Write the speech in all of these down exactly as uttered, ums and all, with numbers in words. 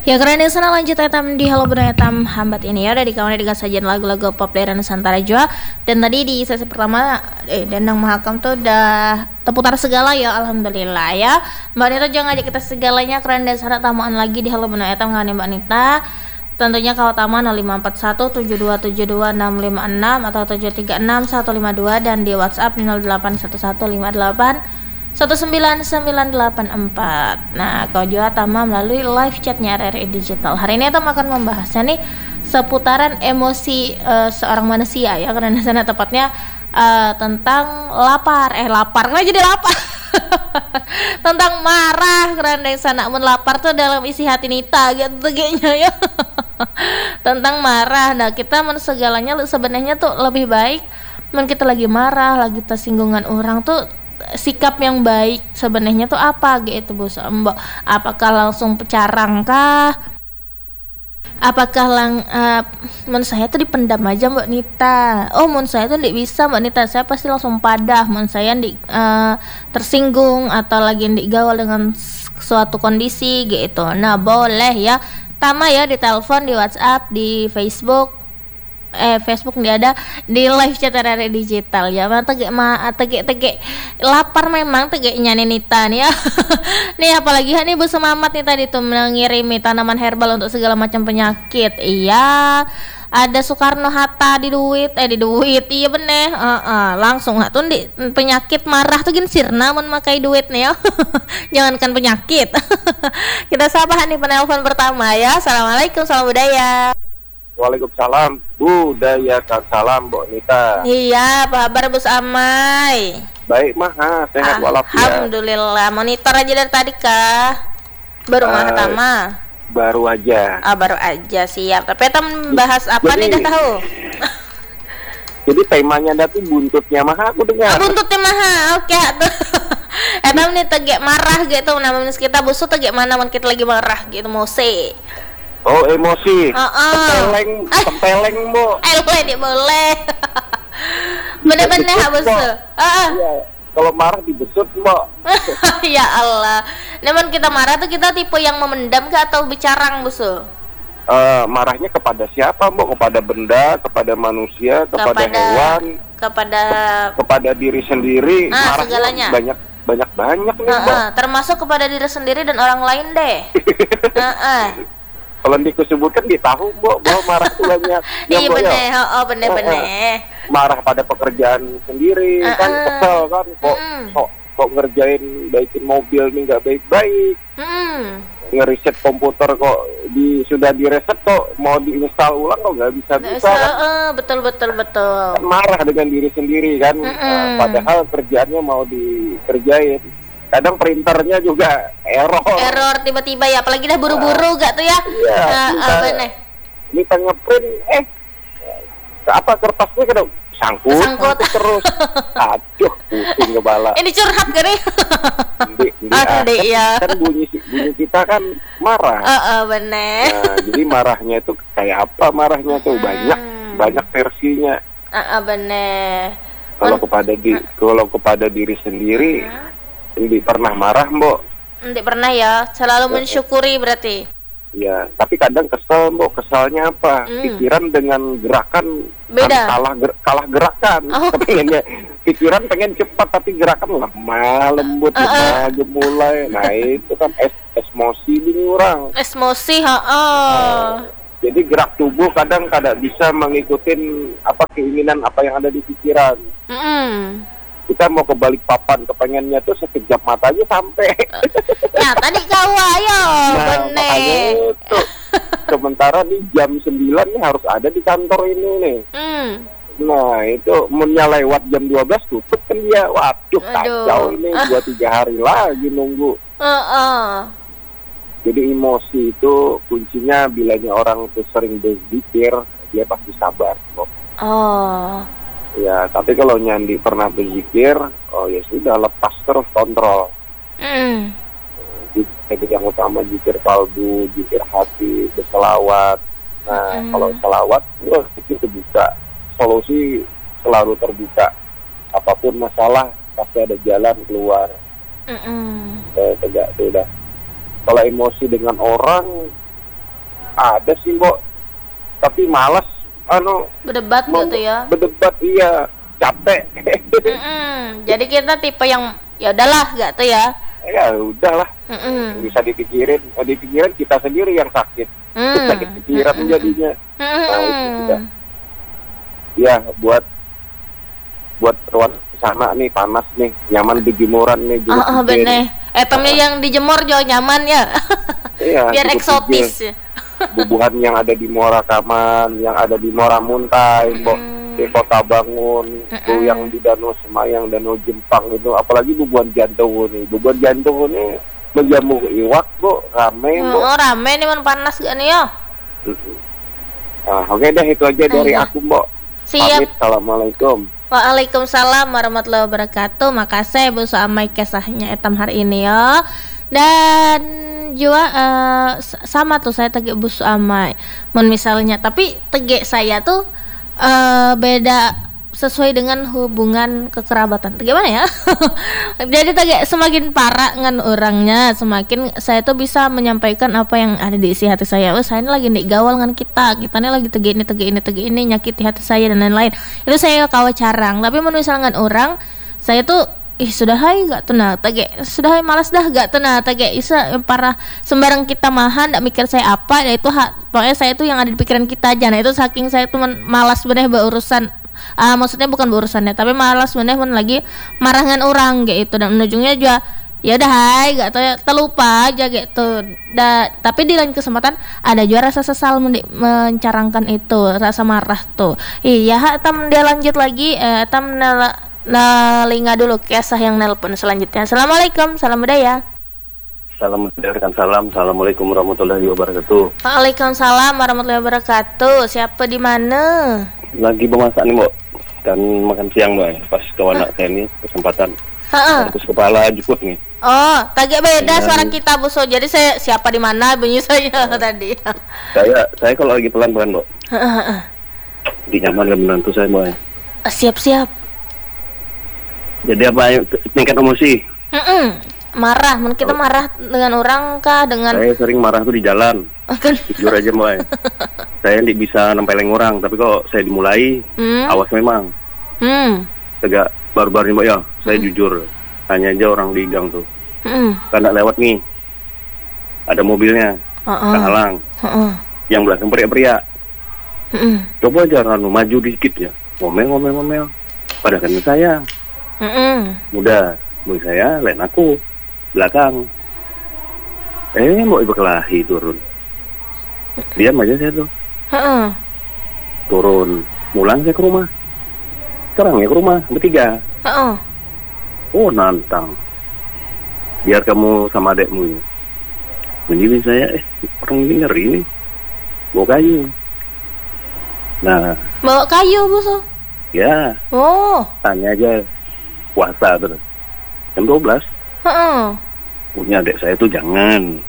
Ya keren ya, sana lanjut etam di Halo Bunda Etam Hambat ini ya. Udah dikawani dengan sajian lagu-lagu pop daerah Nusantara juga. Dan tadi di sesi pertama eh Danang Mahakam tuh udah terputar segala ya, alhamdulillah ya. Mbak Nita jangan ngajak kita segalanya, keren dan sana tamaan lagi di Halo Bunda Etam ngani Mbak Nita. Tentunya kalau tamu nol lima empat satu tujuh dua tujuh dua enam lima enam atau tujuh tiga enam satu lima dua dan di WhatsApp nol delapan satu satu lima delapan satu sembilan sembilan delapan empat. Nah, kau juga Tama melalui live chatnya R R I Digital. Hari ini Tama akan membahasnya nih seputaran emosi uh, seorang manusia ya, karena sana tepatnya uh, tentang lapar. Eh lapar, kenapa jadi lapar? Tentang marah, karena sana mun lapar tuh dalam isi hati Nita gitu kayaknya ya. Tentang marah. Nah, kita men segalanya sebenarnya tuh lebih baik men kita lagi marah, lagi tersinggungan orang tuh sikap yang baik sebenarnya tuh apa gitu Bu Mbak? Apakah langsung pecarang kah? Apakah lang uh, mun saya tuh dipendam aja Mbak Nita. Oh, mun saya tuh nggak bisa Mbak Nita. Saya pasti langsung padah mun saya di uh, tersinggung atau lagi digaul dengan suatu kondisi gitu. Nah, boleh ya. Tama ya di telepon, di WhatsApp, di Facebook. Eh Facebook dia ada di live chat R R I Digital ya. Mana tegek ma tegek tegek lapar memang tegeknya nih Nita nih ya. Nih apalagi nih Bu Semamat nih tadi tuh mengirimi tanaman herbal untuk segala macam penyakit. Iya. Ada Soekarno Hatta di duit eh di duit iya bener uh, uh, langsung tuh di penyakit marah tuh gini sirna mun makai duit nih ya. Jangankan penyakit. Kita sapa nih penelpon pertama ya. Assalamualaikum, salam budaya. Waalaikumsalam, budaya kan salam, Mbak Nita. Iya, apa kabar Bos Amai? Baik mah, sehat ah, walafiat. Alhamdulillah, monitor aja dari tadi kah? Baru uh, mah Tama? Baru aja. Ah, baru aja, siap. Tapi kita membahas apa jadi, nih, dah tahu? Jadi temanya nanti buntutnya mah aku dengar. Ah, buntutnya mah, oke okay. Etam nih tegek marah gitu, namanya kita busuk tegek mana man kita lagi marah gitu, mau se. Oh, emosi. Uh-uh. Tempeleng, tempeleng, Bo. Eh, boleh, boleh. Bener-bener habis. Heeh. Iya. Kalau marah dibesut, Bo. Ya Allah. Namun kita marah tuh kita tipe yang memendam ke atau bicarang, Busu? Uh, marahnya kepada siapa, Bo? Kepada benda, kepada manusia, kepada, kepada hewan, kepada kepada diri sendiri. Ah, segalanya. Banyak banyak banyak nih, uh-uh. Bo. Termasuk kepada diri sendiri dan orang lain deh. Heeh. Kalau disebutkan di tahu Bo, bahwa marah itu banyak. Iya bener, oh bener bener. Marah pada pekerjaan sendiri, uh-uh. kan kesel kan, kok mm. kok kok ngerjain baikin mobil nih nggak baik-baik, mm. ngeriset komputer kok di sudah direset kok mau diinstal ulang kok nggak bisa bisa. Kan? Uh, betul betul betul. Kan marah dengan diri sendiri kan, uh, padahal kerjaannya mau dikerjain. Kadang printernya juga error. Error tiba-tiba ya, apalagi dah buru-buru nah, gak tuh ya? Iya. Uh, uh, bener. Kita ngeprint, eh apa kertasnya kena sangkut, sangkut. terus. Aduh, pusing kepala. Ini curhat gak nih? Ndi, ndi, ah, kan, ya. Kan bunyi bunyi kita kan marah. Uh, uh, bener. Nah, jadi marahnya itu kayak apa marahnya tuh hmm. banyak banyak versinya. Uh, uh, bener. Kalau kepada di kalau kepada diri sendiri. Uh. Ndi pernah marah, Mbok? Ndi pernah ya, selalu mensyukuri berarti. Ya, tapi kadang kesel, Mbok. Kesalnya apa? Mm. Pikiran dengan gerakan beda. Kan kalah ger kalah gerakan. Oh. Pengennya pikiran pengen cepat tapi gerakan lemah, lembut, uh -uh. aja mulai. Nah, itu kan es emosi ini orang. Emosi, heeh. Nah, jadi gerak tubuh kadang kadang bisa mengikuti apa keinginan apa yang ada di pikiran. Mm. Kita mau ke Balikpapan, kepengennya tuh sekejap mata aja sampai. Ya tadi kau ayo, nah, bener. Itu. Sementara nih jam sembilan nih harus ada di kantor ini nih. Mm. Nah itu munnya lewat jam dua belas tutup kan dia. Waduh kacau ini dua tiga hari lagi nunggu. Uh -uh. Jadi emosi itu kuncinya bilanya orang tuh sering berzikir, dia pasti sabar kok. Oh. Ya, tapi kalau Nyandi pernah berzikir, oh ya sudah lepas terus kontrol. Mm. Jadi yang utama zikir kalbu, zikir hati, berselawat. Nah, mm. kalau selawat, wah itu terbuka. Solusi selalu terbuka. Apapun masalah, pasti ada jalan keluar. Mm -mm. Eh, tegak sudah. Kalau emosi dengan orang, ada sih, Mbok. Tapi malas anu berdebat mau, gitu ya. Berdebat iya, capek. Mm-mm. Jadi kita tipe yang ya udahlah gitu ya. Ya udahlah. Mm-mm. Bisa dipikirin, oh, dipikirin kita sendiri yang sakit. Mm. Sakit pikiran Mm-mm. jadinya. Mm-mm. Nah, itu juga. Ya, buat buat ruang sana nih panas nih, nyaman dijemuran nih. Oh, oh bener. Etamnya nah. Yang dijemur jauh nyaman ya. Iya, biar eksotis. Ya. Bubuhan yang ada di Muara Kaman, yang ada di Muara Muntai, mm. di Kota Bangun, mm -mm. yang di Danau Semayang, Danau Jempang itu, apalagi bubuhan jantung nih. Bubuhan jantung ini menjamu iwak, Bu, rame, Bu. Oh, rame nih, man panas gak nih ya? Nah, oke deh, itu aja dari Ayo. aku, Bu. Siap. Pamit, Assalamualaikum. Waalaikumsalam warahmatullahi wabarakatuh. Makasih Bu Suamay kisahnya etam hari ini ya. Dan juga uh, sama tuh saya tegek Bu Suamay. Mun misalnya tapi tegek saya tuh uh, beda sesuai dengan hubungan kekerabatan. Gimana ya? Jadi tegek semakin parah dengan orangnya, semakin saya tuh bisa menyampaikan apa yang ada di isi hati saya. Oh, saya ini lagi nih gawal dengan kita. Kita ini lagi tegek ini, tegek ini, tegek ini, nyakiti hati saya dan lain-lain. Itu saya kawa carang. Tapi menurut misalnya orang, saya tuh ih sudah hai gak tenang tegek sudah hai malas dah gak tenang tegek isa parah sembarang kita mahan ndak mikir saya apa ya itu hak pokoknya saya tuh yang ada di pikiran kita aja. Nah itu saking saya tuh malas bener berurusan uh, maksudnya bukan berurusannya tapi malas bener men lagi marahan orang gitu dan ujungnya juga ya udah hai gak tahu ya terlupa aja gitu. Da, tapi di lain kesempatan ada juga rasa sesal men- mencarangkan itu rasa marah tuh. Iya hak tam dia lanjut lagi eh, tam nela Nah, linga dulu kisah yang nelpon selanjutnya. Assalamualaikum, salam budaya. Salam budaya, salam. Assalamualaikum warahmatullahi wabarakatuh. Waalaikumsalam warahmatullahi wabarakatuh. Siapa di mana? Lagi memasak nih, Mbak. Dan makan siang, Mbak. Pas ke anak saya ini kesempatan. Heeh. Terus kepala jukut nih. Oh, tagih beda suara kita, Bu. So, jadi saya siapa di mana bunyi saya oh. tadi. Saya saya kalau lagi pelan-pelan, Mbak. Heeh. Di nyaman dan menantu saya, Mbak. Siap-siap. Jadi apa tingkat emosi? Mm-mm. Marah, mungkin kita marah dengan orang kah dengan? Saya sering marah tuh di jalan. Akan. Jujur aja Mbak. Saya tidak bisa nempeleng orang, tapi kok saya dimulai, mm. awas memang. Hmm. Tegak baru-baru ini Mbak ya, saya mm. jujur. Tanya aja orang di gang tuh. Mm. Karena lewat nih, ada mobilnya, uh-uh. halang. Uh-uh. Yang belakang pria-pria. Mm. Coba aja Ranu maju dikit ya, ngomel-ngomel-ngomel. Pada kan saya. Mm-mm. Mudah, mulai saya lain aku belakang. Eh mau berkelahi turun. Diam aja saya tuh. Uh-uh. Turun, pulang saya ke rumah. Sekarang ya ke rumah bertiga. Uh-uh. Oh nantang. Biar kamu sama adekmu ini. Menjadi saya eh orang ini ngeri nih. Bawa kayu. Nah. Bawa kayu Bu so? Ya. Oh. Tanya aja. Puasa terus jam dua belas uh-uh. punya adik saya tuh jangan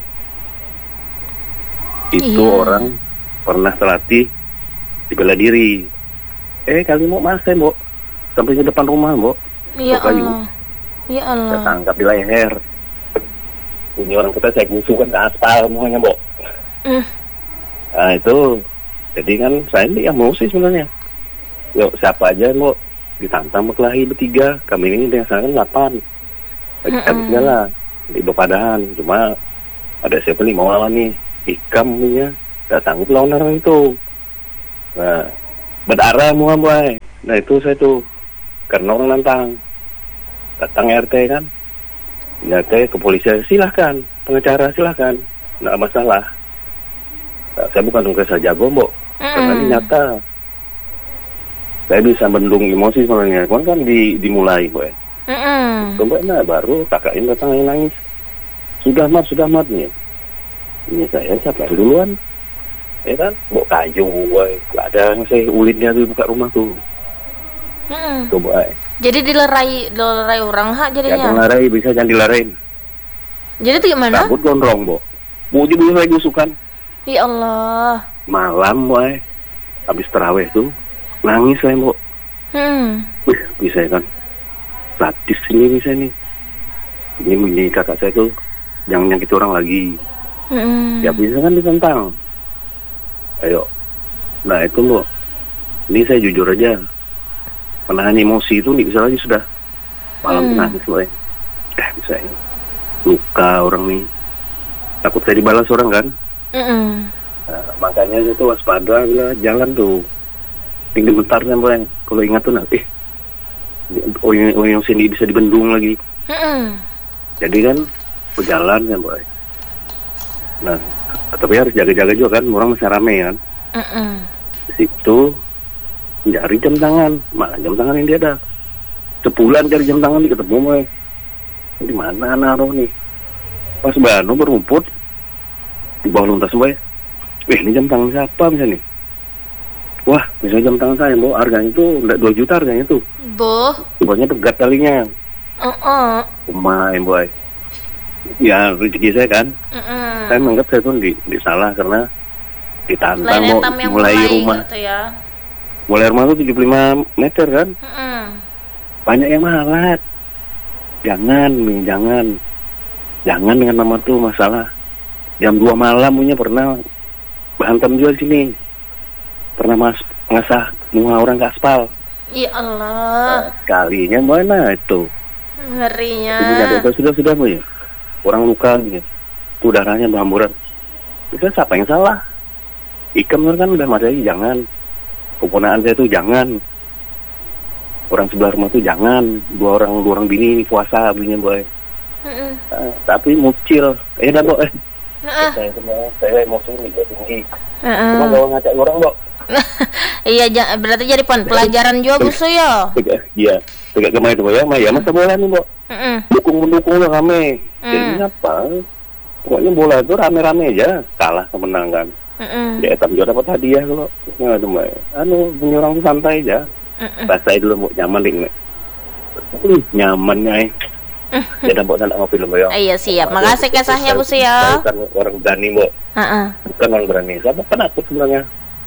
itu iya. Orang pernah terlatih di bela diri eh kali mau masih Mbok sampai ke depan rumah Mbok ya Allah ya Allah saya tangkap di leher punya orang kita saya gusukan ke aspal semuanya Mbok mm. Nah itu jadi kan saya ini emosi sebenarnya yuk siapa aja Mbok ditantang berkelahi bertiga, kami ini yang sana kan delapan. Bagi kami segala di Bepadahan, cuma ada siapa nih mau lawan nih, Ikam nih ya, gak sanggup lawan orang itu. Nah, berdarah semua boy. Nah itu saya tuh, karena orang nantang, datang R T kan, R T kepolisian silahkan, pengacara silahkan, nggak masalah. Nah, saya bukan tukang saya jago mbok, karena ini nyata. Saya bisa bendung emosi sebenarnya, kan kan di, dimulai, boy. Mm-hmm. Coba nah baru kakaknya datang yang nangis. Sudah mat, sudah mat nih. Ini saya siapa duluan? Ya kan, bawa kayu, boy. Gak ada yang saya ulitnya tuh buka rumah tuh. Mm-hmm. Coba. Jadi dilerai, dilerai orang ha jadinya. Ya dilerai bisa jangan dilarain. Jadi itu gimana? Rambut gondrong, bo. Buji dulu saya gusukan. Ya Allah. Malam, boy. Habis tarawih tuh. Nangis saya mbok. Hmm. Wih, bisa kan. Sadis ini bisa nih. Ini ini kakak saya tuh jangan nyakit orang lagi. Hmm. Ya bisa kan ditentang. Ayo. Nah itu Mbok, ini saya jujur aja, menahan emosi itu nih bisa lagi sudah. Malam hmm. nangis Mbok ya. Eh bisa ya. Luka orang nih. Takut saya dibalas orang kan. Mm-mm. Nah, makanya itu waspada bila jalan tuh. Tinggi bentarnya Mbok ya. Kalau ingat tuh nanti. Oh yang, oh yang sini bisa dibendung lagi. Mm-mm. Jadi kan berjalan ya Mbok. Nah, tapi harus jaga-jaga juga kan, orang masih rame kan. Mm-mm. Di situ cari jam tangan, mana jam tangan yang dia ada. Sebulan cari jam tangan di ketemu Mbok. Di mana naruh nih? Pas Bano berumput di bawah luntas Mbok. Eh ini jam tangan siapa misalnya nih? Wah, misalnya jam tangan saya Mbok, harganya itu enggak dua juta harganya tuh. Boh. Pokoknya tegat kalinya. Uh-uh. Umay Mbok. Ya rezeki saya kan. Uh-uh. Saya menganggap saya tuh di, di salah karena ditantang mau mulai, mulai rumah. Gitu ya. Mulai rumah tuh tujuh puluh lima meter kan. Uh-uh. Banyak yang malat. Jangan, nih, jangan. Jangan dengan nama tuh masalah. Jam dua malam punya pernah bahantam jual sini. Pernah mas ngasah bunga orang ke aspal. Ya Allah. Nah, kalinya mana itu? Ngerinya. Sudah sudah sudah ya. Orang luka gitu. Udaranya berhamburan. Itu siapa yang salah? Ikam kan udah madai, jangan. Keponaan saya tuh jangan. Orang sebelah rumah tuh jangan. Dua orang dua orang bini ini puasa belinya boy. Uh-uh. Nah, tapi mucil. Eh dah Mbok eh. Uh-uh. Saya saya emosi juga tinggi. Uh-uh. Cuma kalau ngajak orang Mbok. Iya, berarti jadi pelajaran juga busu ya. Iya, tegak kemarin tuh ya, ya masa bola nih Mbok. Uh-uh. Dukung mendukung lah kami. Uh. Jadi apa? Pokoknya bola itu rame-rame aja, kalah kemenangan. Uh-uh. Ya etam juga dapat hadiah kalau nggak tuh Mbak. Anu punya orang tuh santai aja. Uh-uh. Rasain dulu Mbok, nyaman deh Mbak. Uh, nyaman ya. Ya dan Mbok nak ngopi dulu ya. Iya siap. Makasih kisahnya Bu ya. Bukan orang berani Mbok. Heeh. Bukan orang berani. Saya penakut sebenarnya.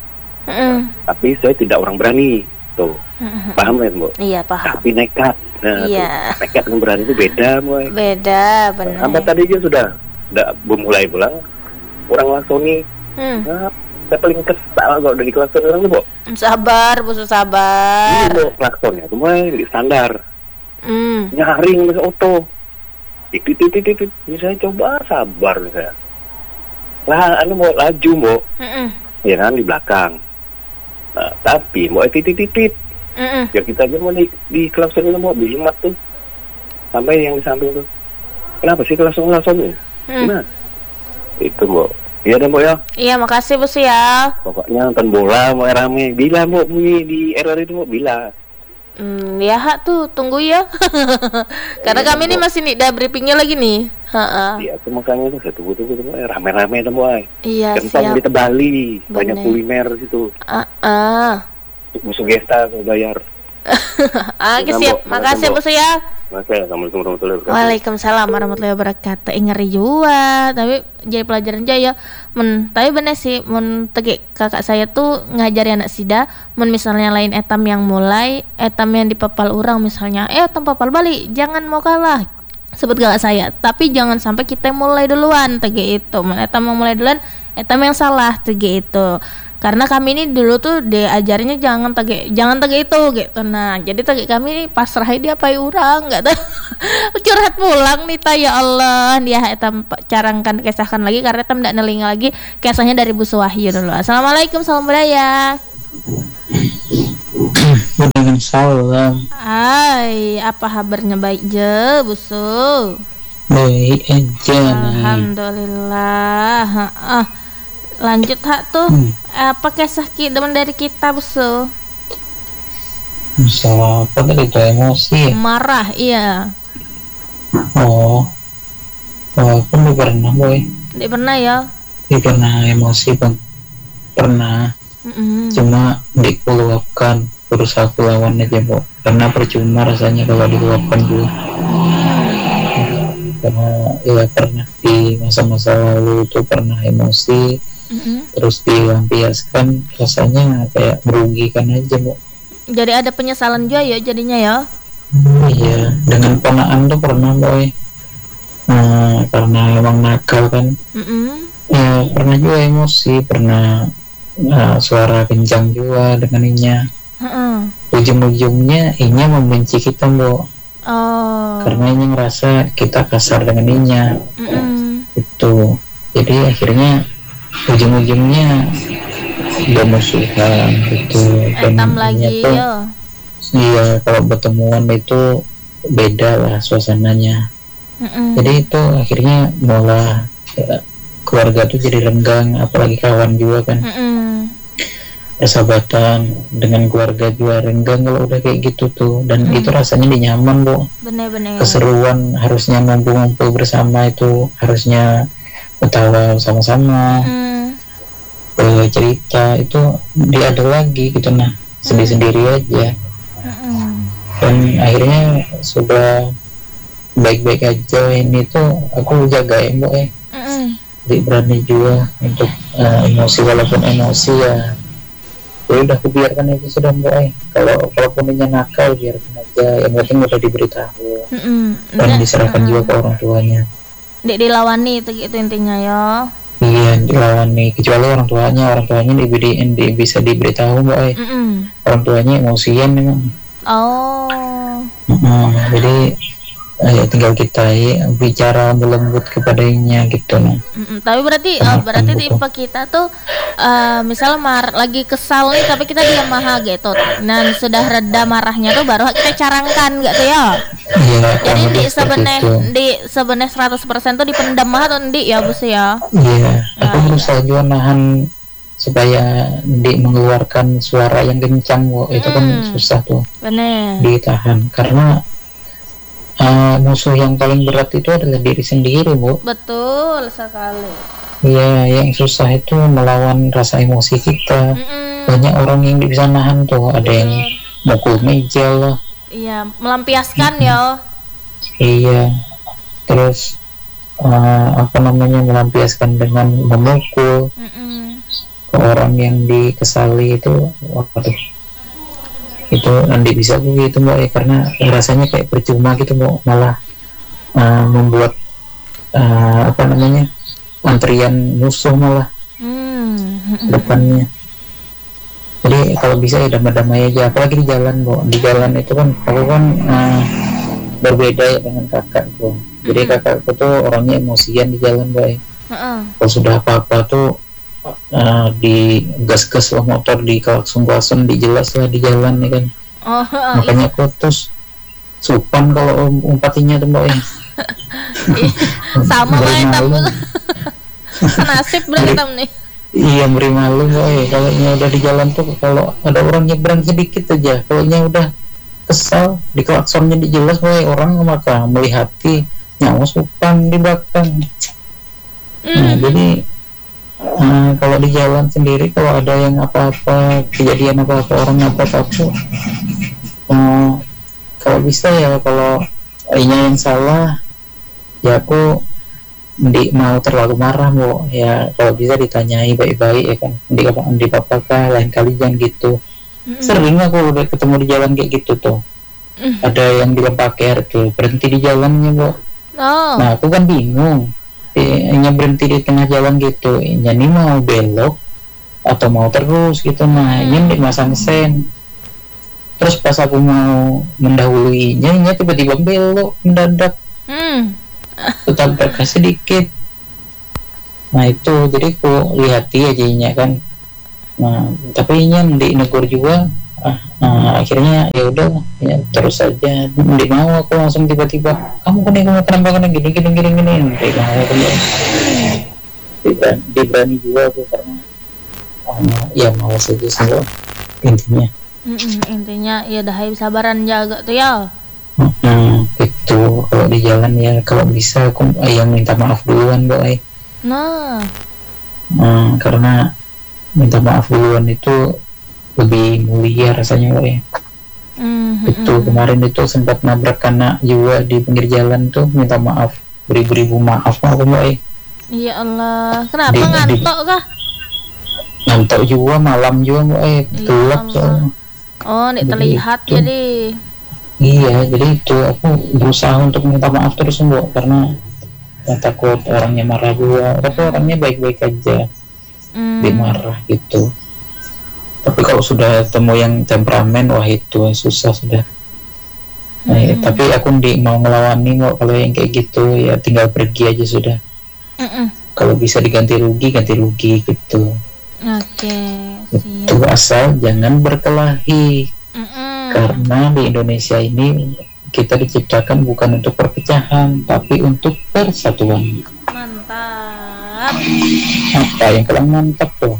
Mm. Tapi saya tidak orang berani tuh. Mm. Paham ya Mbok? Iya paham. Tapi nekat. Nah, iya. Tuh, nekat dan berani itu beda Mbok. Beda benar. Sampai tadi aja sudah tidak memulai pulang. Orang langsung nih. Hmm. Nah, saya paling kesal kalau udah di klakson orang tuh Mbok. Sabar Bu, sabar. Ini Mbok klaksonnya tuh mulai di standar. Mm. Nyaring dengan auto. Titit titit titit. Ini saya coba sabar nih saya. Lah anu mau laju Mbok. Mm-mm. Ya kan di belakang. Nah, tapi mau titit-titit. Mm-mm. Ya kita aja mau di, di klakson itu mau dihemat tuh. Sampai yang di samping tuh. Kenapa sih klakson-klaksonnya? Mm. Nah, itu Mbok. Iya dan Mbok ya. Iya makasih Bos ya. Pokoknya nonton bola mau rame. Bila Mbok bunyi di R R itu Mbok bila. Hmm, ya hak tuh tunggu ya. Karena ya, kami ini masih nih dah briefingnya lagi nih. Heeh. Iya, itu makanya tuh saya tunggu-tunggu tuh rame-rame tuh boy. Iya, siap. Di Bali banyak kuliner situ. Heeh. Uh-uh. Musuh gesta saya bayar. Ah, siap. Makasih Bu ya. Assalamualaikum warahmatullahi wabarakatuh. Waalaikumsalam warahmatullahi wabarakatuh. Eh, ngeri juga, tapi jadi pelajaran aja ya. Men, tapi bener sih, mun tegi kakak saya tuh ngajari anak sida, mun misalnya lain etam yang mulai, etam yang dipapal orang misalnya, eh etam papal balik, jangan mau kalah. Sebut kakak saya, tapi jangan sampai kita mulai duluan tegi itu. Mun etam mau mulai duluan, etam yang salah tegi itu. Karena kami ini dulu tuh diajarnya jangan tege jangan tege itu gitu. Nah, jadi tege kami ini pasrah dia pai urang enggak tahu. Curhat pulang nih ta ya Allah. Dia etam carangkan kisahkan lagi karena etam ndak nelinga lagi kisahnya dari Bu Suwahyu dulu. Assalamualaikum, salam budaya. Waalaikumsalam. Hai, apa kabarnya baik je, Bu Su? Baik aja nih. Alhamdulillah. Heeh. Lanjut hak tuh hmm. apa kisah kita dari kita Busu? Masalah apa tadi itu emosi? Marah iya. Oh, oh aku udah pernah boy. Udah pernah ya? Udah pernah emosi kan? Pernah. Mm-hmm. Cuma dikeluapkan berusaha lawan aja bu. Karena percuma rasanya kalau dikeluapkan dulu. Karena ya pernah di masa-masa lalu itu pernah emosi. Mm-hmm. Terus dilampiaskan rasanya kayak merugikan aja bu. Jadi ada penyesalan juga ya jadinya ya. Iya, dengan ponaan tuh pernah boy. Nah, karena emang nakal kan. Mm-hmm. Ya pernah juga emosi, pernah uh, suara kencang juga dengan Inya. Uh-uh. Ujung-ujungnya Inya membenci kita, Bu. Oh. Karena Inya ngerasa kita kasar dengan Inya. Uh-uh. Itu. Jadi akhirnya ujung-ujungnya bermusuhan gitu. Etam lagi tuh, yo. Iya, kalau pertemuan itu beda lah suasananya. Uh-uh. Jadi itu akhirnya malah ya, keluarga tuh jadi renggang, apalagi kawan juga kan. Uh-uh. Persahabatan dengan keluarga juga renggang kalau udah kayak gitu tuh. Dan uh-uh. itu rasanya nyaman, Bu. Bener-bener. Keseruan harusnya ngumpul-ngumpul bersama itu, harusnya ketawa sama-sama, uh-uh. cerita itu dia ada lagi gitu, nah sendiri-sendiri aja. Uh-uh. Dan akhirnya sudah baik-baik aja ini tuh aku jagain, Bu, eh. Uh-uh. Jadi berani juga untuk uh, emosi, walaupun emosi ya ya udah aku biarkan aja sudah, Bu, eh. Kalau kalaupun dia nakal biarkan aja, yang penting udah diberitahu. Uh-uh. Dan diserahkan uh-uh. juga ke orang tuanya. Dek dilawani itu gitu intinya ya. Iya, dilawani, kecuali orang tuanya orang tuanya diberi, di, bisa diberitahu, Bu, eh. Uh-uh. Orang tuanya emosian memang. Oh. Uh-uh. Jadi ya tinggal kita ya bicara melembut kepadanya gitu, nah. Mm-mm, tapi berarti uh, berarti tipe kita tuh uh, misalnya mar lagi kesal nih tapi kita diam maha gitu. Nah sudah reda marahnya tuh baru kita carangkan gitu ya. Iya. Jadi di sebenarnya di sebenarnya seratus persen tuh dipendam mah atau ndi ya, Bos ya? Iya. Aku nah, berusaha juga nahan supaya di mengeluarkan suara yang kencang, Bu. Itu hmm. kan susah tuh. Bener. Ditahan karena Uh, musuh yang paling berat itu adalah diri sendiri, Bu. Betul sekali. Iya, yang susah itu melawan rasa emosi kita. Mm-mm. Banyak orang yang bisa nahan tuh, ada Betul. yang mukul meja lah. Iya, melampiaskan mm-hmm. ya. Iya. Terus uh, apa namanya melampiaskan dengan memukul Mm-mm. ke orang yang dikesali itu, waduh. Itu nanti bisa begitu, Mbak, ya, karena rasanya kayak percuma gitu, Mbak, malah uh, membuat uh, apa namanya antrian musuh malah hmm. depannya. Jadi kalau bisa ya damai-damai aja, apalagi di jalan, Mbak. Di jalan itu kan aku kan uh, berbeda ya dengan kakakku. Jadi hmm. kakakku tuh orangnya emosian di jalan, Mbak. Uh-uh. Kalau sudah apa-apa tuh Uh, di gas-gas lah motor, di klakson-klakson, dijelas lah di jalan ya kan. Oh, uh, makanya aku terus supan kalau um, umpatinya tuh, Mbak, ya. Sama lah ya tamu. Senasib berarti tamu nih. Iya, beri malu, Mbak, ya. Kalau udah di jalan tuh kalau ada orang nyebrang sedikit aja, kalau udah kesal di klaksonnya dijelas, Mbak, orang maka melihati nyawa supan di belakang. Mm. Nah, jadi Uh, kalau di jalan sendiri kalau ada yang apa-apa kejadian apa-apa orang apa-apa uh, kalau bisa ya kalau ini yang salah ya aku nggak mau terlalu marah, Bu, ya kalau bisa ditanyai baik-baik ya kan, di apa di apa kah lain kali jangan gitu. Mm-hmm. Sering aku udah ketemu di jalan kayak gitu tuh. Mm. Ada yang dilempar air tuh berhenti di jalannya, Bu. Oh. Nah aku kan bingung, hanya berhenti di tengah jalan gitu, jadi mau belok atau mau terus gitu. Nah ini dimasang sen, terus pas aku mau mendahuluinya ini tiba-tiba belok mendadak, hmm. tetap berkas sedikit. Nah itu jadi aku lihati aja ini kan. Nah tapi ini di negur juga. Ah, nah, akhirnya ya udah ya, terus saja tidak mau aku langsung tiba-tiba kamu kan yang kenapa kan gini gini gini gini tidak mau aku ya diberani juga aku karena uh, ya mau saja semua intinya. Mm-mm, intinya ya dah sabaran jaga tuh ya. Hmm, itu kalau di jalan ya kalau bisa aku eh, yang minta maaf duluan, Mbak. Nah, hmm, karena minta maaf duluan itu lebih mulia rasanya, Mbak, ya. Mm-hmm. Itu kemarin itu sempat nabrak anak juga di pinggir jalan tuh, minta maaf beribu-ribu maaf aku, Mbak, ya. Ya Allah, kenapa di, ngantok di, kah? Ngantok juga malam juga, Mbak, ya. Gelap soalnya. Oh, nih terlihat itu, jadi. Iya, jadi itu aku berusaha untuk minta maaf terus, Mbak, karena ya, takut orangnya marah juga. Tapi orangnya baik-baik aja, mm. dimarah gitu. Tapi kalau sudah temu yang temperamen, wah itu susah sudah. Nah, ya, Hmm. tapi aku di mau ngelawan nih mau kalau yang kayak gitu ya tinggal pergi aja sudah. Mm-mm. Kalau bisa diganti rugi ganti rugi gitu. Oke, Itu siap. asal jangan berkelahi. Mm-mm. Karena di Indonesia ini kita diciptakan bukan untuk perpecahan tapi untuk persatuan. Mantap. Apa yang kurang mantap tuh?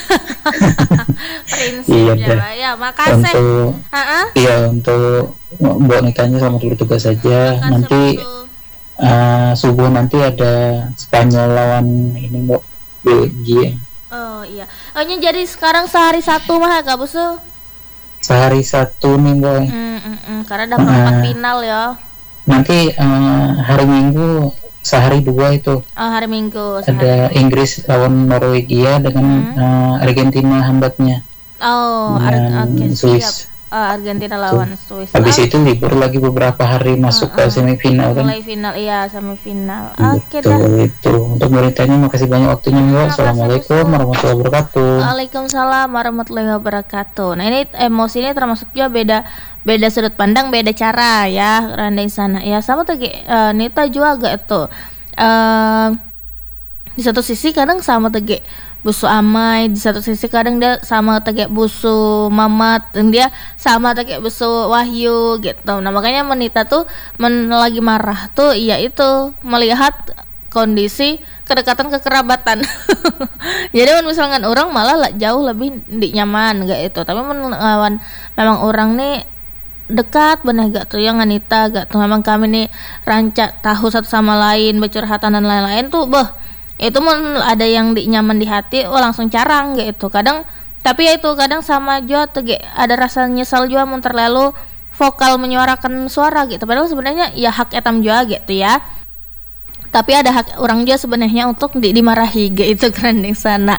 Iya Prinsipnya deh. lah ya, makasih. Untuk Heeh. iya untuk buat nikahnya selamat bertugas saja. Makasih, Nanti Busu. uh, subuh nanti ada Spanyol lawan ini Mbak Belgia. Oh iya. Oh ini jadi sekarang sehari satu mah Kak Busu. Sehari satu nih Mbak. Mm, mm, mm. Karena ada perempat Uh, final ya. Nanti uh, hari Minggu sehari dua itu Oh hari Minggu. ada Sehari. Inggris lawan Norwegia dengan Hmm. uh, Argentina hambatnya Oh, Ar- dengan oke siap. Swiss. Oh, Argentina lawan Swiss. Habis Oh, itu libur lagi beberapa hari masuk uh-uh. ke semifinal kan. mulai final, iya semifinal. Oke dah. Betul itu. Untuk beritanya makasih banyak waktunya Mbak. Makasih, Assalamualaikum Busu. warahmatullahi wabarakatuh. Waalaikumsalam warahmatullahi wabarakatuh. Nah ini emosi ini termasuk juga beda beda sudut pandang, beda cara ya randai sana. Ya sama tadi uh, Nita juga agak itu. Uh, di satu sisi kadang sama tege busu Amai, di satu sisi kadang dia sama tege busu Mamat, dan dia sama tege busu Wahyu gitu. Nah makanya Menita tuh men lagi marah tuh iya itu melihat kondisi kedekatan kekerabatan. Jadi men misalkan orang malah lah jauh lebih di nyaman gak itu, tapi men lawan memang orang nih dekat bener gak tuh yang Anita gak tuh memang kami nih rancak tahu satu sama lain bercurhatan dan lain-lain tuh bah itu men ada yang di, nyaman di hati oh langsung carang gitu kadang, tapi ya itu kadang sama juga tuh ge, ada rasa nyesal juga mun terlalu vokal menyuarakan suara gitu, padahal sebenarnya ya hak etam juga gitu ya, tapi ada hak orang juga sebenarnya untuk di, dimarahi gitu keren di sana.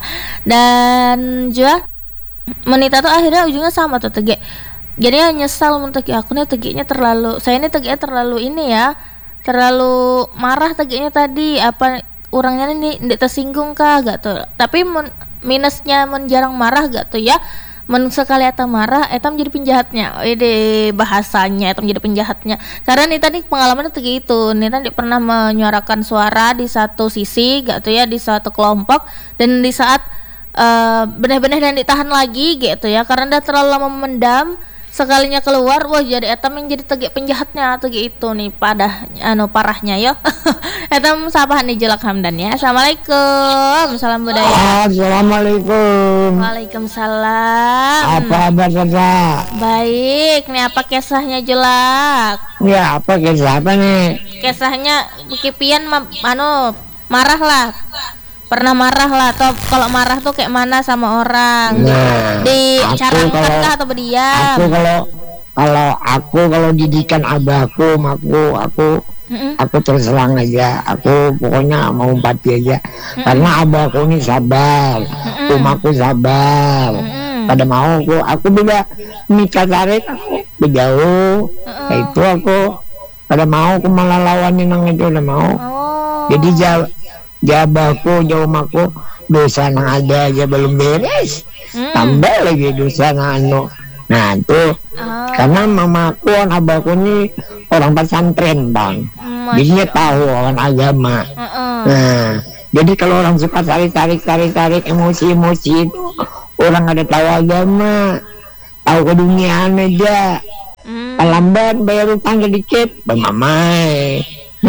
Dan juga Menita tuh akhirnya ujungnya sama tuh tege, jadi nyesal untuk aku nih teginya terlalu saya ini teginya terlalu ini ya terlalu marah teginya tadi apa orangnya ini tidak tersinggung kah gak tuh, tapi men, minusnya men jarang marah gak tuh ya, men sekali etam marah etam jadi penjahatnya, ide bahasanya etam jadi penjahatnya, karena nih tadi pengalamannya tuh gitu, nih tadi pernah menyuarakan suara di satu sisi gak tuh ya di satu kelompok, dan di saat uh, benar-benar dan ditahan lagi gitu ya karena dia terlalu lama memendam, sekalinya keluar wah jadi etam yang jadi tegik penjahatnya tegi itu nih pada anu parahnya yo. Etam sabahan nih jelak hamdan ya. Assalamualaikum, salam budaya. Assalamualaikum. Waalaikumsalam. Apa kabar Sasa? Baik, nih apa kisahnya jelak? Ya apa kisah apa nih? Kisahnya Kipian ma- anu marah lah. Pernah marah lah atau kalau marah tuh kayak mana sama orang? Nah, Di aku carangkan kalau- kah atau berdiam? Aku kalau kalau aku kalau didikan abahku, aku aku Mm-mm. aku terus terang aja. Aku pokoknya mau empati aja. Mm-mm. Karena abahku ini sabar, Mm-mm. umaku sabar. Mm-mm. Pada mau aku, aku juga nikah tarik aku berjauh. Mm-mm. Nah, itu aku pada mau aku malah lawanin yang itu udah mau. Oh. Jadi jauh jabaku jauh maku dosa nang ada aja belum beres, Hmm. tambah lagi dosa nang anu. Nah itu Ah. karena mamaku dan abahku ini orang pesantren bang, Masya jadinya tahu orang agama. Heeh. Nah jadi kalau orang suka tarik tarik tarik tarik emosi emosi itu orang ada tahu agama, tahu keduniaan aja. Hmm. Lambat bayar utang sedikit, bamamai.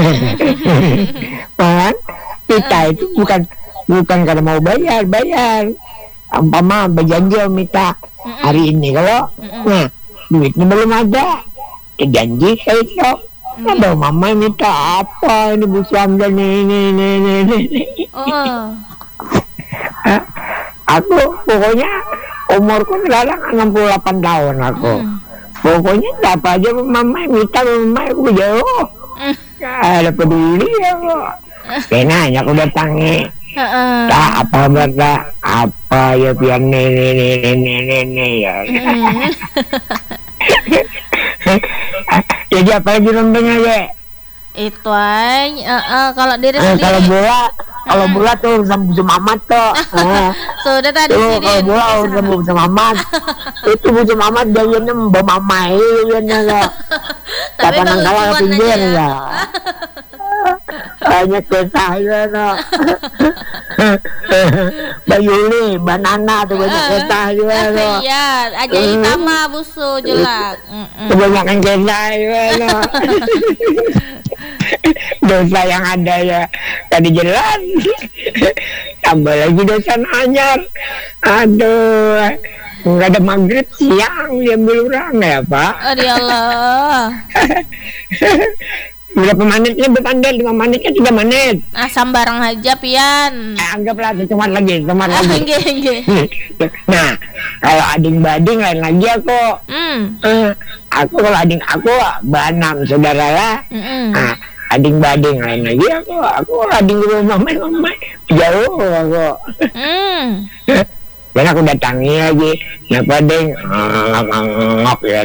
Kan kita itu bukan bukan karena mau bayar bayar. Umpama berjanji minta hari ini kalau nah duitnya belum ada, janji kayak itu. Ada mama minta apa ini Bu Samdan ini ini ini ini. Oh. Hah? Aku pokoknya umurku sekarang enam puluh delapan tahun aku. Hmm. Pokoknya apa aja mama minta mama aku jauh. Hmm. Ada peduli ya kok. Kayaknya aku datangi. Heeh. Tak apa berta apa ya biar nene nene nene nene ya. Hmm. Jadi apa lagi nontonnya ya? Itu aja. Heeh, kalau diri Nah, kalau sendiri. bola Kalau bola tuh urusan bucu mamat tuh. Nah, Sudah tadi tuh sini. kalau bola urusan bucu mamat. Itu bucu mamat jadinya mbak mamai jadinya tuh. Tapi Kata nang itu kalah lucuan pinggir aja. ya. Hanya kisah ya no. Mbak Yuli, Mbak Nana tuh banyak kisah juga no. Iya, aja Itama busu jelak. Mm-mm. Kebanyakan kisah juga no. Dosa yang ada ya tadi jelas. Tambah lagi dosa anyar. Aduh, nggak ada maghrib siang diambil orang ya Pak. Aduh ya Allah. Berapa menitnya bertandel? lima menitnya tiga menit. Asam barang aja pian. Eh, anggaplah cuma lagi, cuma lagi. Nggih, nggih. Nah, kalau ading-bading lain lagi aku. Hmm. Eh, aku kalau ading aku banam saudara lah. Mm-mm. Nah, ading-bading lain lagi aku. Aku kalau ading ke rumah main main jauh aku. Hmm. Dan aku datangi lagi, kenapa ding? Ngok ya.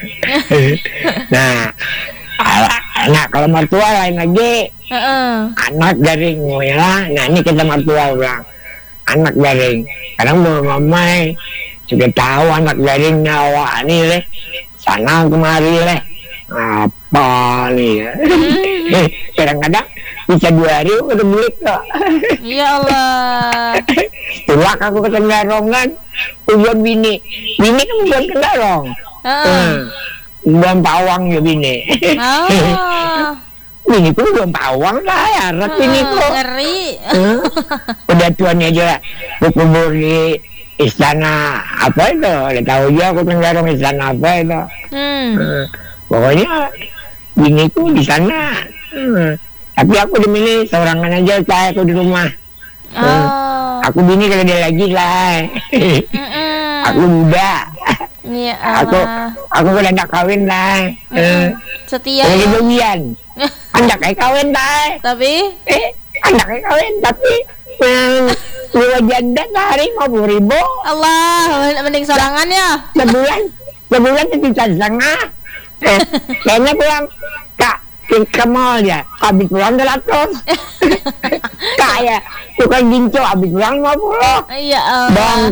Nah, ala- nah kalau mertua lain lagi. Heeh. Anak garing ya. Nah ini kita mertua bilang anak garing. Kadang mau mamai juga tahu anak garing nyawa nih leh. Sana kemari leh. Apa nih ya? Kadang-kadang bisa dua hari udah beli kok. Ya Allah. Tulak aku ke Tenggarongan, ujian bini. Bini kan ujian Tenggarong. Heeh. Ujian pawang ya bini. Oh. Bini ku ujian pawang lah ya, rat bini ku. Ngeri. Hmm? Udah tuannya aja berkubur di istana apa itu? Udah tahu juga aku Tenggarong istana apa itu. Hmm. Hmm. Pokoknya biniku di sana. Hmm. Tapi aku dimilih seorangan aja saya aku di rumah. Oh. Aku bini kalau dia lagi lah. Mm-mm. Aku muda. Ya Aku Allah. aku udah nak kawin lah. Eh, Setia Lagi ya. bagian. Anak kayak kawin lah. Tapi Eh, anak kayak kawin tapi yang dua janda sehari lima puluh ribu. Allah, mending sorangan ya. Sebulan sebulan itu setengah. Eh, kayaknya pulang kak ke mall ya, habis pulang dua ratus. Kayak tukang ginco habis pulang lima puluh. Iya Dan Allah.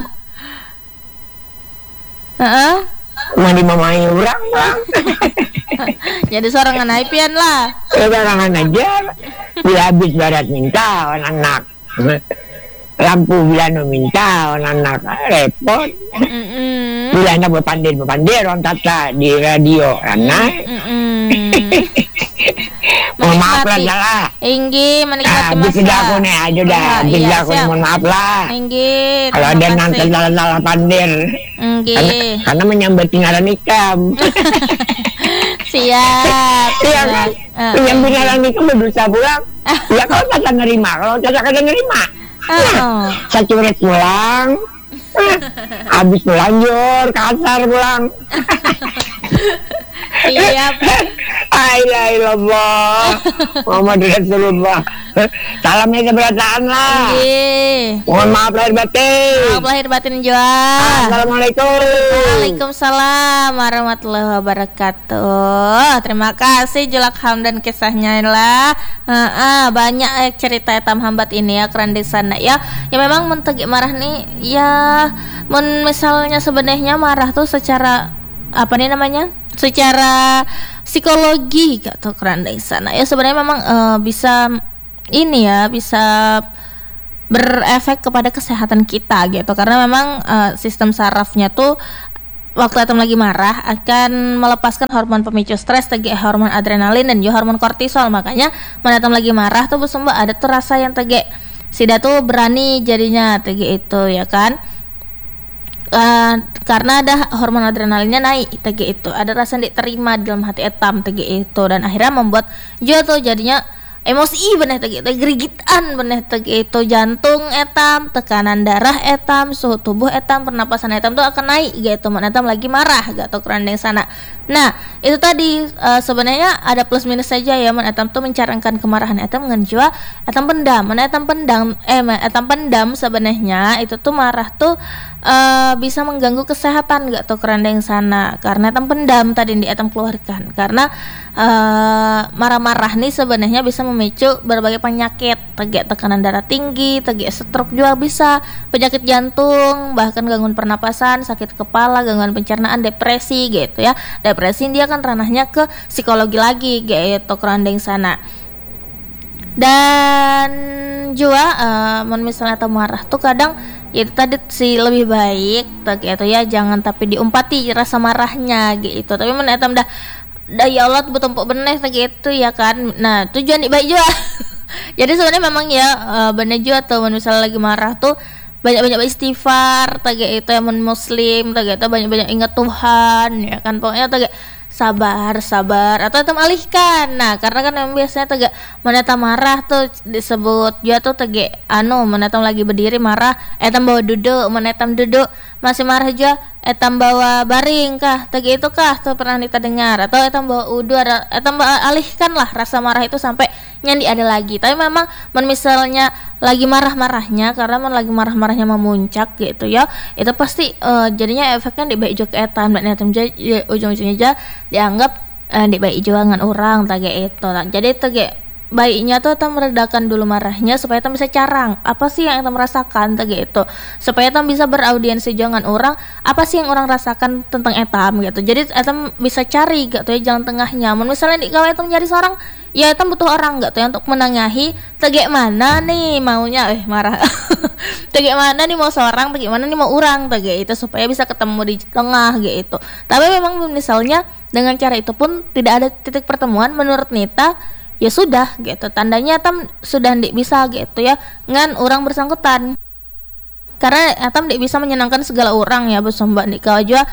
Heeh. mandi mamai orang bang. Jadi sorangan aipian lah. Sebarangan aja. Dia habis barat minta anak. Lampu bilang minta anak repot. Mm-mm. Bila anak berpandir berpandir orang tata di radio anak. Mm-mm. Mohon maaf lah Menikmati. salah. Inggi Ah, menikmati habis masa. sudah aku nih aja dah. Ah, Habis iya, dah aku nih, siap. mohon maaf lah. Inggi. Kalau ada nanti salah-salah pandir. Inggi. Karena, karena menyambat tinggalan ikam. Siap. Iya kan? Ah, Yang tinggalan ikam berdosa pulang. Ya kalau tata nerima, kalau tata kada nerima. Oh. Saya curet pulang. Habis lanjut kasar pulang. Siap. Ailallah Muhammad Rasulullah. Salamnya keberatan lah. Inggi. Mohon maaf lahir batin. Maaf lahir batin juga. Assalamualaikum. Waalaikumsalam warahmatullahi wabarakatuh. Terima kasih Julak Hamdan kisahnya lah. Heeh, banyak eh, cerita etam hambat ini ya keren di sana ya. Ya memang mentegi marah nih ya. Men misalnya sebenarnya marah tuh secara apa nih namanya? Secara psikologi gitu keren di sana. Ya sebenarnya memang eh, bisa ini ya, bisa berefek kepada kesehatan kita gitu karena memang uh, sistem sarafnya tuh waktu Atom lagi marah akan melepaskan hormon pemicu stres, tege hormon adrenalin dan juga hormon kortisol. Makanya mana Atom lagi marah tuh bersumber ada tuh rasa yang tege sida tuh berani jadinya tege itu ya kan. Uh, karena ada hormon adrenalinnya naik tege itu ada rasa yang diterima dalam hati etam tege itu dan akhirnya membuat juga tuh jadinya emosi bener tege itu gerigitan bener tege itu jantung etam tekanan darah etam suhu tubuh etam pernapasan etam tuh akan naik gitu mana etam lagi marah gitu keren yang sana. Nah itu tadi uh, sebenarnya ada plus minus saja ya, man etam tuh mencarangkan kemarahan etam ngan jua etam pendam, man etam pendam eh man etam pendam sebenarnya itu tuh marah tuh uh, bisa mengganggu kesehatan gak tuh kerandeng sana, karena etam pendam tadi di etam keluarkan, karena uh, marah-marah nih sebenarnya bisa memicu berbagai penyakit, tegak tekanan darah tinggi, tegak stroke juga bisa, penyakit jantung, bahkan gangguan pernapasan, sakit kepala, gangguan pencernaan, depresi gitu ya. Depresi dia kan ranahnya ke psikologi lagi gitu kerandeng sana. Dan juga uh, misalnya atau marah tuh kadang ya itu tadi sih lebih baik gitu ya, jangan tapi diumpati rasa marahnya gitu, tapi men etam dah dah ya Allah betumpuk benih gitu ya kan. Nah tujuan di baik juga. Jadi sebenarnya memang ya uh, benar juga tuh misalnya lagi marah tuh banyak-banyak istighfar, tagak itu yang muslim, tagak itu banyak-banyak ingat Tuhan ya kan, pokoknya tagak sabar sabar atau etam alihkan. Nah karena kan yang biasanya tagak menetam marah tuh disebut juga tuh tagak anu menetam lagi berdiri marah etam bawa duduk, menetam duduk masih marah juga etam bawa baring kah, tagak itu kah tuh pernah kita dengar, atau etam bawa udu ada etam bawa alihkan lah rasa marah itu sampai nyandi ada lagi. Tapi memang men misalnya lagi marah-marahnya, karena men lagi marah-marahnya memuncak gitu ya, itu pasti uh, jadinya efeknya di baik juga etam dan etam jadi ya, ujung-ujungnya aja dianggap uh, di baik juga dengan orang tagak itu. Jadi tagak baiknya tuh etam meredakan dulu marahnya supaya etam bisa carang apa sih yang etam merasakan tagak itu, supaya etam bisa beraudiensi dengan orang apa sih yang orang rasakan tentang etam gitu. Jadi etam bisa cari gitu ya jalan tengahnya. Men misalnya di kalau etam nyari seorang ya etam butuh orang gitu ya untuk menengahi tagak mana nih maunya eh marah tagak mana nih mau seorang, tagak mana nih mau orang tagak itu, supaya bisa ketemu di tengah gitu. Tapi memang misalnya dengan cara itu pun tidak ada titik pertemuan menurut Nita, ya sudah gitu, tandanya etam sudah ndik bisa gitu ya ngan orang bersangkutan, karena etam ndik bisa menyenangkan segala orang ya bos mbak nih. Kalau juga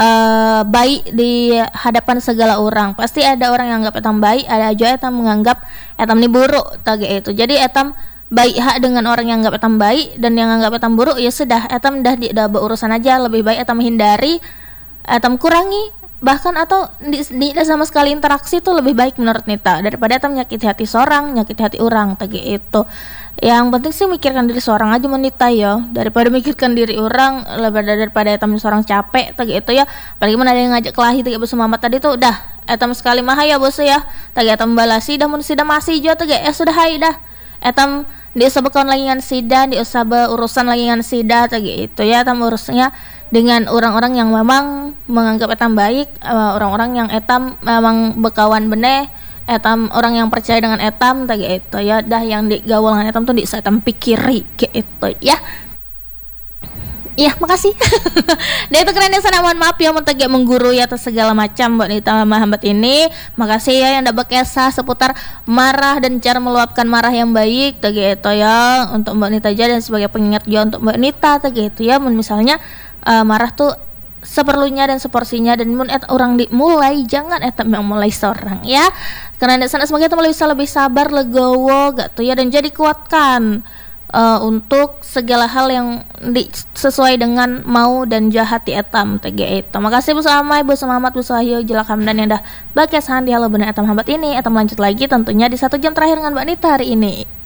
uh, baik di hadapan segala orang, pasti ada orang yang anggap etam baik, ada aja etam menganggap etam ini buruk tagak itu. Jadi etam baik hak dengan orang yang anggap etam baik, dan yang anggap etam buruk ya sudah etam dah di dah berurusan aja, lebih baik etam hindari, etam kurangi, bahkan atau tidak sama sekali interaksi itu lebih baik menurut Nita, daripada etam nyakiti hati seorang, nyakiti hati orang tagak itu. Yang penting sih mikirkan diri seorang aja menita ya, daripada mikirkan diri orang, daripada daripada etam seorang capek tagak itu ya. Apalagi mana ada yang ngajak kelahi tagak bos Mamat tadi tuh udah etam sekali mah ya bos ya, tagak etam balasi dah mun sida masih jo tagak ya sudah hai dah etam disebutkan lagi dengan sida, diusah urusan lagi dengan sida tagak itu ya. Etam urusnya dengan orang-orang yang memang menganggap etam baik, uh, orang-orang yang etam memang bekawan beneh, etam orang yang percaya dengan etam tagak itu ya, dah yang digaul dengan etam tuh di etam pikiri gitu ya. Iya, makasih. Dia itu keren sana, mohon maaf ya mentagak mengguru ya atas segala macam buat Nita Mahambat ini. Makasih ya yang dapat kisah seputar marah dan cara meluapkan marah yang baik tagak itu ya, untuk Mbak Nita aja dan sebagai pengingat juga untuk Mbak Nita tagak itu ya. Misalnya uh, marah tuh seperlunya dan seporsinya, dan mun et orang dimulai jangan etam yang mulai seorang ya, karena di sana semoga etam bisa lebih sabar, legowo gak tuh ya, dan jadi kuatkan uh, untuk segala hal yang di, sesuai dengan mau dan jahat di etam tagak itu. Makasih Bu Samai, Bu Selamat, Bu Wahyu, Jelak Hamdan yang dah bagian di halo bener etam hambat ini. Etam lanjut lagi tentunya di satu jam terakhir dengan Mbak Nita hari ini.